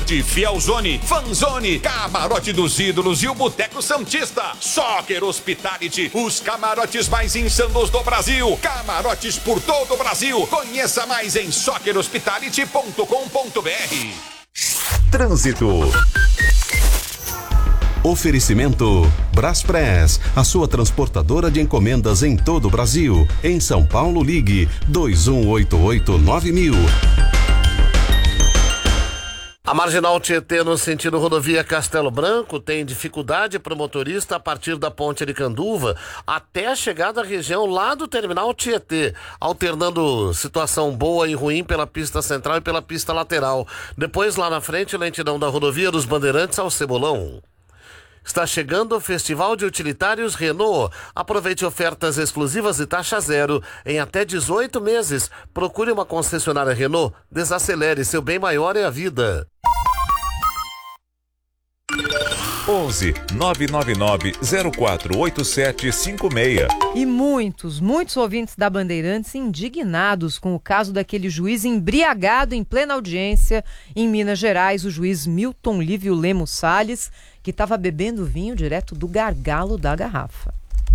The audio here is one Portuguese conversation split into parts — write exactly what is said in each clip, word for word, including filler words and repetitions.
Resort, Fielzone, Fanzone, Camarote dos Ídolos e o Boteco Santista. Soccer Hospitality, os camarotes mais insanos do Brasil. Camarotes por todo o Brasil. Conheça mais em soccer hospitality ponto com ponto br. Trânsito. Oferecimento Braspress, a sua transportadora de encomendas em todo o Brasil. Em São Paulo, ligue dois um oito oito nove mil. A Marginal Tietê, no sentido rodovia Castelo Branco, tem dificuldade para o motorista a partir da Ponte Aricanduva até a chegada à região lá do terminal Tietê, alternando situação boa e ruim pela pista central e pela pista lateral. Depois, lá na frente, lentidão da rodovia dos Bandeirantes ao Cebolão. Está chegando o Festival de Utilitários Renault. Aproveite ofertas exclusivas e taxa zero em até dezoito meses. Procure uma concessionária Renault. Desacelere, seu bem maior é a vida. onze nove nove nove zero quatro oito sete cinco seis. E muitos, muitos ouvintes da Bandeirantes indignados com o caso daquele juiz embriagado em plena audiência em Minas Gerais, o juiz Milton Lívio Lemos Salles, que estava bebendo vinho direto do gargalo da garrafa.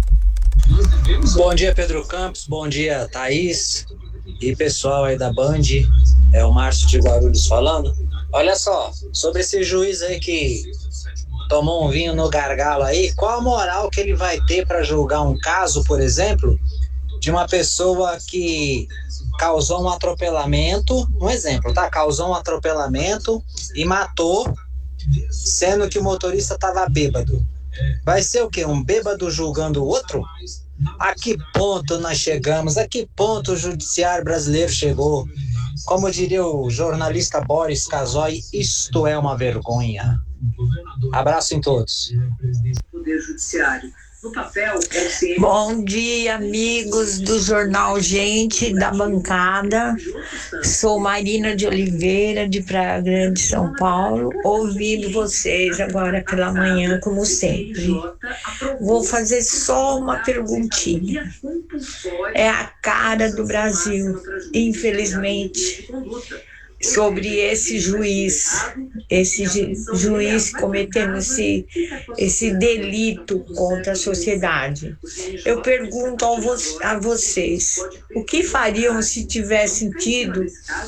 Bom dia, Pedro Campos, bom dia, Thaís e pessoal aí da Band, é o Márcio de Guarulhos falando. Olha só, sobre esse juiz aí que tomou um vinho no gargalo aí, qual a moral que ele vai ter para julgar um caso, por exemplo, de uma pessoa que causou um atropelamento, um exemplo, tá? Causou um atropelamento e matou, sendo que o motorista estava bêbado. Vai ser o quê? Um bêbado julgando o outro? A que ponto nós chegamos? A que ponto o judiciário brasileiro chegou? Como diria o jornalista Boris Casoy, isto é uma vergonha. Abraço em todos. Poder Judiciário. No papel, bom dia, amigos do Jornal Gente, da bancada. Sou Marina de Oliveira, de Praia Grande, São Paulo, ouvindo vocês agora pela manhã, como sempre. Vou fazer só uma perguntinha. É a cara do Brasil, infelizmente, sobre esse juiz, esse ju- juiz cometendo esse, esse delito contra a sociedade. Eu pergunto ao vo- a vocês, o que fariam se tivessem tido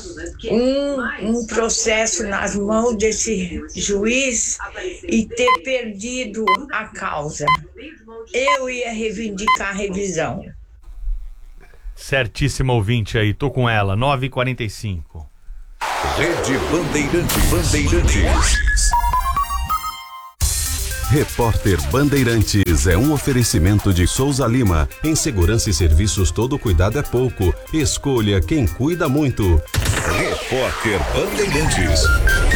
um, um processo nas mãos desse juiz e ter perdido a causa? Eu ia reivindicar a revisão. Certíssima ouvinte aí, tô com ela, nove e quarenta e cinco. Rede Bandeirantes. Bandeirantes. Repórter Bandeirantes é um oferecimento de Souza Lima. Em segurança e serviços, todo cuidado é pouco. Escolha quem cuida muito. Repórter Bandeirantes.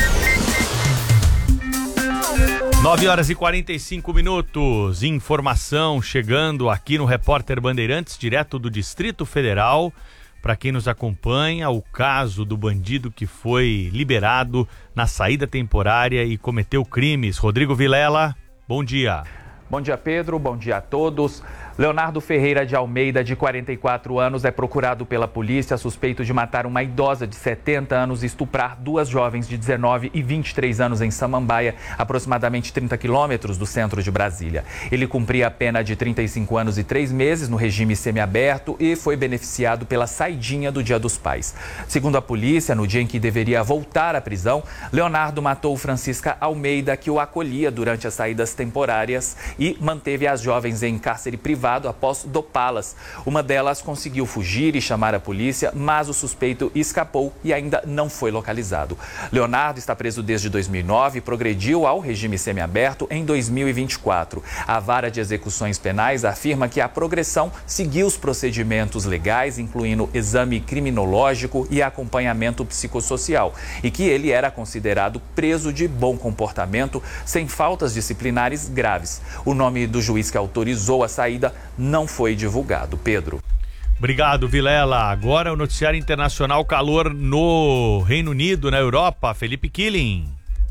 nove horas e quarenta e cinco minutos. Informação chegando aqui no Repórter Bandeirantes, direto do Distrito Federal. Para quem nos acompanha, o caso do bandido que foi liberado na saída temporária e cometeu crimes. Rodrigo Vilela, bom dia. Bom dia, Pedro. Bom dia a todos. Leonardo Ferreira de Almeida, de quarenta e quatro anos, é procurado pela polícia suspeito de matar uma idosa de setenta anos e estuprar duas jovens de dezenove e vinte e três anos em Samambaia, aproximadamente trinta quilômetros do centro de Brasília. Ele cumpria a pena de trinta e cinco anos e três meses no regime semiaberto e foi beneficiado pela saidinha do Dia dos Pais. Segundo a polícia, no dia em que deveria voltar à prisão, Leonardo matou Francisca Almeida, que o acolhia durante as saídas temporárias, e manteve as jovens em cárcere privado após dopá-las. Uma delas conseguiu fugir e chamar a polícia, mas o suspeito escapou e ainda não foi localizado. Leonardo está preso desde dois mil e nove e progrediu ao regime semiaberto em dois mil e vinte e quatro. A Vara de Execuções Penais afirma que a progressão seguiu os procedimentos legais, incluindo exame criminológico e acompanhamento psicossocial, e que ele era considerado preso de bom comportamento, sem faltas disciplinares graves. O nome do juiz que autorizou a saída não foi divulgado. Pedro. Obrigado, Vilela. Agora o noticiário internacional, calor no Reino Unido, na Europa. Felipe Killing.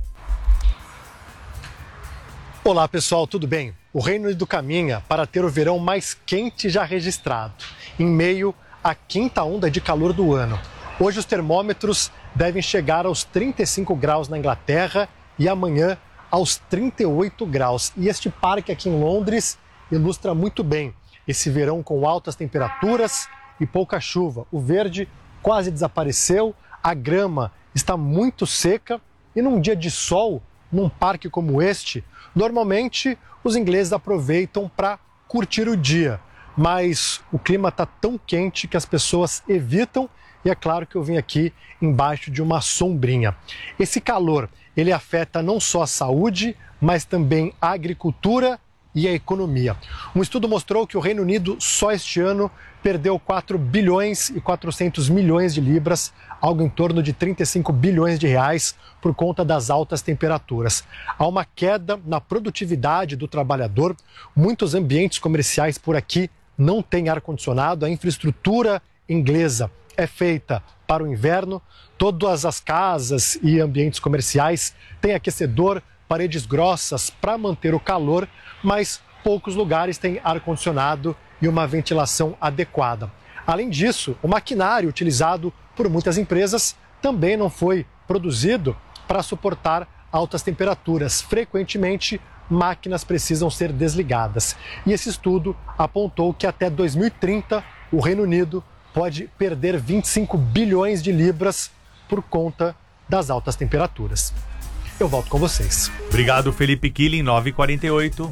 Olá, pessoal, tudo bem? O Reino Unido caminha para ter o verão mais quente já registrado, em meio à quinta onda de calor do ano. Hoje os termômetros devem chegar aos trinta e cinco graus na Inglaterra e amanhã aos trinta e oito graus. E este parque aqui em Londres ilustra muito bem esse verão com altas temperaturas e pouca chuva. O verde quase desapareceu, a grama está muito seca e num dia de sol, num parque como este, normalmente os ingleses aproveitam para curtir o dia. Mas o clima está tão quente que as pessoas evitam e é claro que eu vim aqui embaixo de uma sombrinha. Esse calor, ele afeta não só a saúde, mas também a agricultura e a economia. Um estudo mostrou que o Reino Unido só este ano perdeu quatro bilhões e quatrocentos milhões de libras, algo em torno de trinta e cinco bilhões de reais, por conta das altas temperaturas. Há uma queda na produtividade do trabalhador, muitos ambientes comerciais por aqui não têm ar-condicionado, a infraestrutura inglesa é feita para o inverno, todas as casas e ambientes comerciais têm aquecedor, paredes grossas para manter o calor, mas poucos lugares têm ar-condicionado e uma ventilação adequada. Além disso, o maquinário utilizado por muitas empresas também não foi produzido para suportar altas temperaturas. Frequentemente, máquinas precisam ser desligadas. E esse estudo apontou que até dois mil e trinta o Reino Unido pode perder vinte e cinco bilhões de libras por conta das altas temperaturas. Eu volto com vocês. Obrigado, Felipe Killing, nove e quarenta e oito.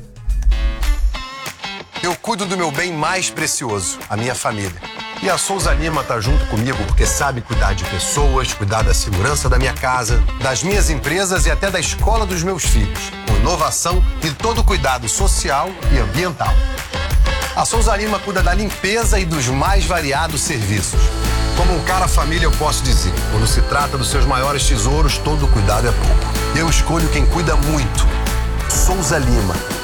Eu cuido do meu bem mais precioso, a minha família. E a Souza Lima tá junto comigo porque sabe cuidar de pessoas, cuidar da segurança da minha casa, das minhas empresas e até da escola dos meus filhos, com inovação e todo o cuidado social e ambiental. A Souza Lima cuida da limpeza e dos mais variados serviços. Como um cara família, eu posso dizer, quando se trata dos seus maiores tesouros, todo cuidado é pouco. Eu escolho quem cuida muito. Souza Lima.